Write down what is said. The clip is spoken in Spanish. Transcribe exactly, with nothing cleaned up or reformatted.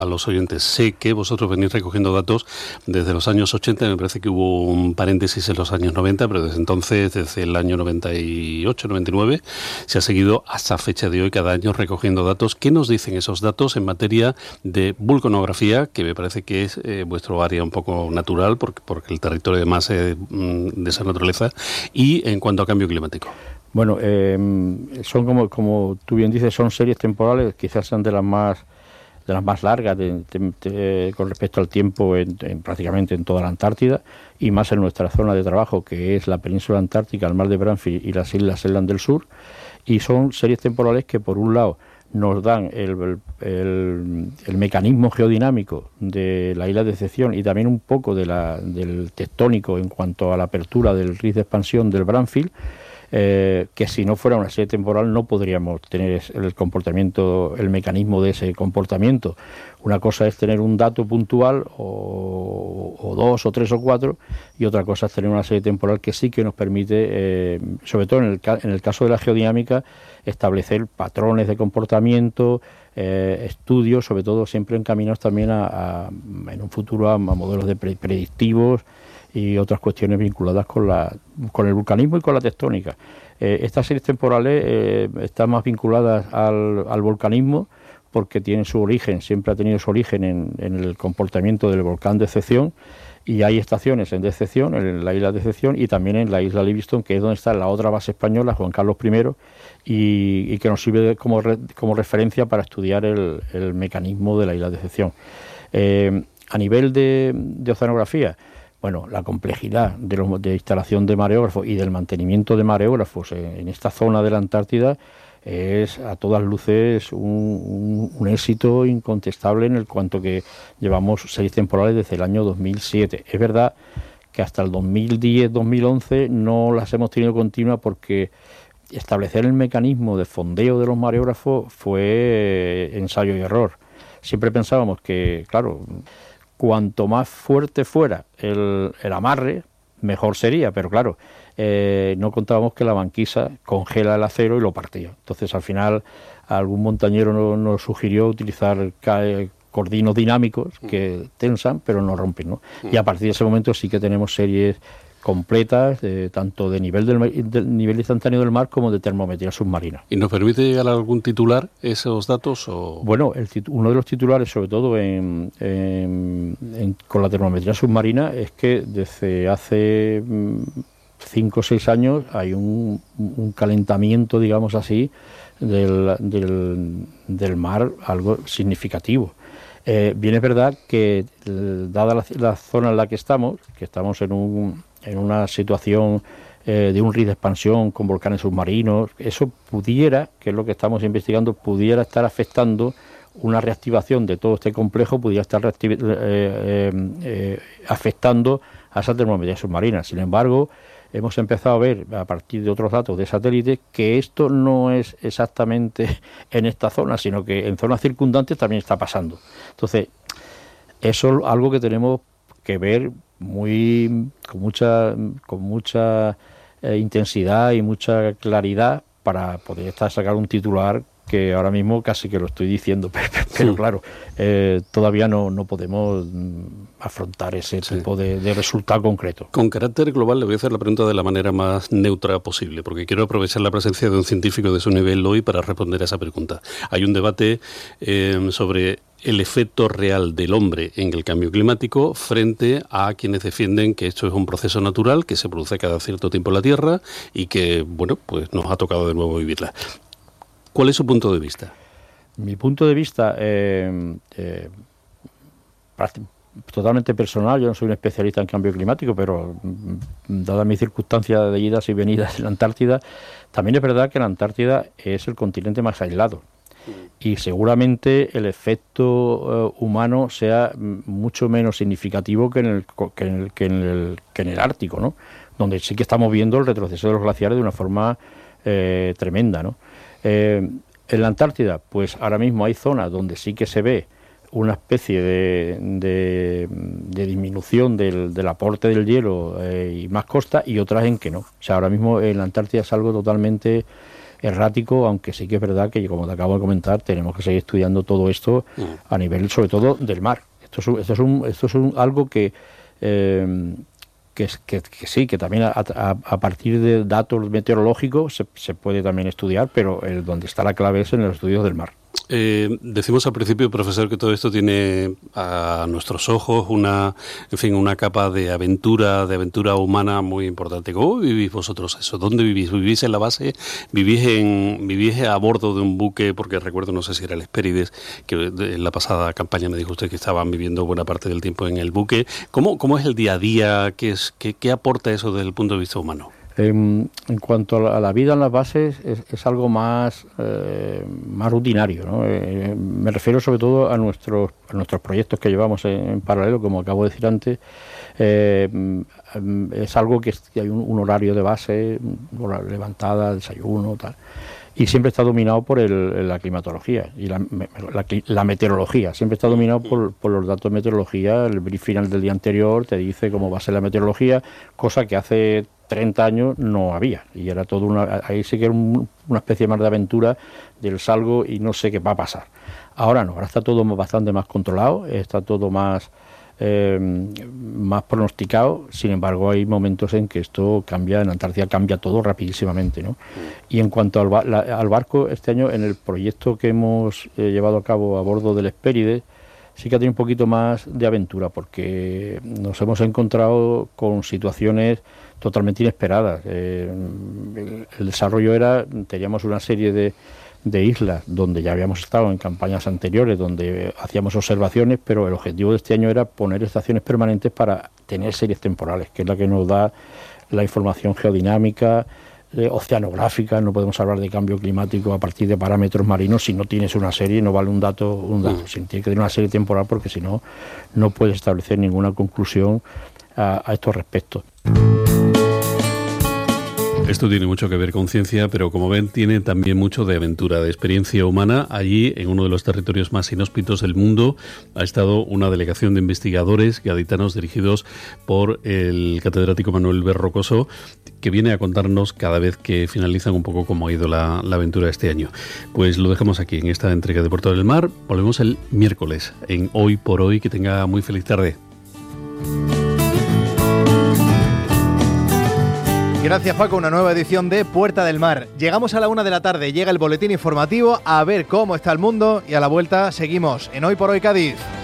A los oyentes, sé que vosotros venís recogiendo datos desde los años ochenta, me parece que hubo un paréntesis en los años noventa, pero desde entonces, desde el año noventa y ocho, noventa y nueve, se ha seguido hasta fecha de hoy cada año recogiendo datos. ¿Qué nos dicen esos datos en materia de vulcanografía, que me parece que es eh, vuestro área un poco natural, porque, porque el territorio además es de esa naturaleza, y en cuanto a cambio climático? Bueno, eh, son como, como tú bien dices, son series temporales, quizás sean de las más de las más largas de, de, de, con respecto al tiempo en, en, prácticamente en toda la Antártida, y más en nuestra zona de trabajo, que es la península antártica, el mar de Bransfield y las islas Shetland del Sur, y son series temporales que por un lado nos dan el, el, el, el mecanismo geodinámico de la isla de excepción y también un poco de la, del tectónico en cuanto a la apertura del rift de expansión del Bransfield, Eh, que si no fuera una serie temporal no podríamos tener el comportamiento, el mecanismo de ese comportamiento. Una cosa es tener un dato puntual o, o dos o tres o cuatro, y otra cosa es tener una serie temporal que sí que nos permite, eh, sobre todo en el, en el caso de la geodinámica, establecer patrones de comportamiento, eh, estudios, sobre todo siempre encaminados también a, a en un futuro a, a modelos de pre predictivos y otras cuestiones vinculadas con la con el vulcanismo y con la tectónica. Eh, estas series temporales eh, están más vinculadas al, al volcanismo, porque tienen su origen, siempre ha tenido su origen en, en el comportamiento del volcán de excepción, y hay estaciones en Decepción, en la isla de Decepción, y también en la isla Livingstone, que es donde está la otra base española, Juan Carlos primero, y, y que nos sirve de, como, re, como referencia para estudiar el, el mecanismo de la isla de Decepción. Eh, a nivel de, de oceanografía, bueno, la complejidad de, los, de instalación de mareógrafos y del mantenimiento de mareógrafos en, en esta zona de la Antártida es a todas luces un, un, un éxito incontestable, en el cuanto que llevamos series temporales desde el año dos mil siete. Es verdad que hasta el dos mil diez dos mil once no las hemos tenido continuas, porque establecer el mecanismo de fondeo de los mareógrafos fue ensayo y error. Siempre pensábamos que, claro, cuanto más fuerte fuera el, el amarre, mejor sería, pero claro, eh, no contábamos que la banquisa congela el acero y lo partía. Entonces, al final, algún montañero nos, nos sugirió utilizar cordinos dinámicos que tensan, pero no rompen, ¿no? Y a partir de ese momento sí que tenemos series completas, eh, tanto de nivel del, del nivel instantáneo del mar como de termometría submarina. ¿Y nos permite llegar a algún titular esos datos? O... Bueno, el uno de los titulares, sobre todo en, en, en, con la termometría submarina, es que desde hace cinco o seis años hay un, un calentamiento, digamos así, del, del, del mar, algo significativo. Eh, bien es verdad que, dada la, la zona en la que estamos, que estamos en un en una situación eh, de un rift de expansión con volcanes submarinos, eso pudiera, que es lo que estamos investigando, pudiera estar afectando una reactivación de todo este complejo, pudiera estar eh, eh, eh, afectando a esa termometría submarina. Sin embargo, hemos empezado a ver, a partir de otros datos de satélites, que esto no es exactamente en esta zona, sino que en zonas circundantes también está pasando. Entonces, eso es algo que tenemos que ver muy con mucha con mucha eh, intensidad y mucha claridad para poder estar, sacar un titular, que ahora mismo casi que lo estoy diciendo, pero, pero claro, eh, todavía no, no podemos afrontar ese sí. tipo de, de resultado concreto. Con carácter global le voy a hacer la pregunta de la manera más neutra posible, porque quiero aprovechar la presencia de un científico de su nivel hoy para responder a esa pregunta. Hay un debate eh, sobre el efecto real del hombre en el cambio climático frente a quienes defienden que esto es un proceso natural que se produce cada cierto tiempo en la Tierra y que, bueno, pues nos ha tocado de nuevo vivirla. ¿Cuál es su punto de vista? Mi punto de vista, eh, eh, totalmente personal. Yo no soy un especialista en cambio climático, pero dadas mis circunstancias de idas y venidas en la Antártida, también es verdad que la Antártida es el continente más aislado. Y seguramente el efecto uh, humano sea mucho menos significativo que en el que en el, que en el, que en el Ártico, ¿no? Donde sí que estamos viendo el retroceso de los glaciares de una forma eh, tremenda, ¿no? Eh, en la Antártida, pues ahora mismo hay zonas donde sí que se ve una especie de, de, de disminución del, del aporte del hielo eh, y más costa, y otras en que no. O sea, ahora mismo en la Antártida es algo totalmente errático, aunque sí que es verdad que, como te acabo de comentar, tenemos que seguir estudiando todo esto a nivel, sobre todo, del mar. Esto es, un, esto es, un, esto es un, algo que, eh, que, que, que sí, que también a, a, a partir de datos meteorológicos se, se puede también estudiar, pero el, donde está la clave es en los estudios del mar. Eh, decimos al principio, profesor, que todo esto tiene a nuestros ojos una, en fin, una capa de aventura, de aventura humana muy importante. ¿Cómo vivís vosotros eso? ¿Dónde vivís? ¿Vivís en la base? ¿Vivís en, vivís a bordo de un buque? Porque recuerdo, no sé si era el Hespérides, que en la pasada campaña me dijo usted que estaban viviendo buena parte del tiempo en el buque. ¿Cómo, cómo es el día a día? ¿Qué es, qué, qué aporta eso desde el punto de vista humano? En, en cuanto a la, a la vida en las bases, es, es algo más, eh, más rutinario, ¿no? Eh, me refiero sobre todo a nuestros, a nuestros proyectos que llevamos en, en paralelo, como acabo de decir antes. Eh, es algo que, es, que hay un, un horario de base, hora levantada, desayuno, tal. Y siempre está dominado por el, la climatología y la, la, la meteorología. Siempre está dominado por, por los datos de meteorología. El brief final del día anterior te dice cómo va a ser la meteorología, cosa que hace treinta años no había. Y era todo una, ahí sí que era un, una especie más de aventura del salgo y no sé qué va a pasar. Ahora no, ahora está todo bastante más controlado, está todo más... Eh, más pronosticado. Sin embargo, hay momentos en que esto cambia, en Antártida cambia todo rapidísimamente, ¿no? Y en cuanto al, ba la, al barco, este año en el proyecto que hemos eh, llevado a cabo a bordo del Hespérides, sí que ha tenido un poquito más de aventura, porque nos hemos encontrado con situaciones totalmente inesperadas. Eh, el, el desarrollo era, teníamos una serie de de islas donde ya habíamos estado en campañas anteriores, donde hacíamos observaciones, pero el objetivo de este año era poner estaciones permanentes para tener series temporales, que es la que nos da la información geodinámica, eh, oceanográfica. No podemos hablar de cambio climático a partir de parámetros marinos si no tienes una serie, no vale un dato, un dato. Sí, tiene que tener una serie temporal, porque si no, no puedes establecer ninguna conclusión a, a estos respectos. Esto tiene mucho que ver con ciencia, pero como ven, tiene también mucho de aventura, de experiencia humana. Allí, en uno de los territorios más inhóspitos del mundo, ha estado una delegación de investigadores gaditanos dirigidos por el catedrático Manuel Berrocoso, que viene a contarnos cada vez que finalizan un poco cómo ha ido la, la aventura este año. Pues lo dejamos aquí, en esta entrega de Puerto del Mar. Volvemos el miércoles, en Hoy por Hoy. Que tenga muy feliz tarde. Gracias, Paco. Una nueva edición de Puerta del Mar. Llegamos a la una de la tarde, llega el boletín informativo, a ver cómo está el mundo, y a la vuelta seguimos en Hoy por Hoy Cádiz.